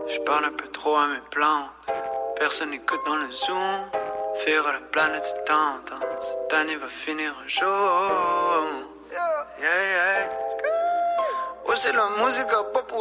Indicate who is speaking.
Speaker 1: Je parle un peu trop à mes plantes. Personne n'écoute dans le zoom. Faire à la planète c'est tendance. Cette année va finir un jour. Yeah, yeah. Oh, c'est la musique à pas pour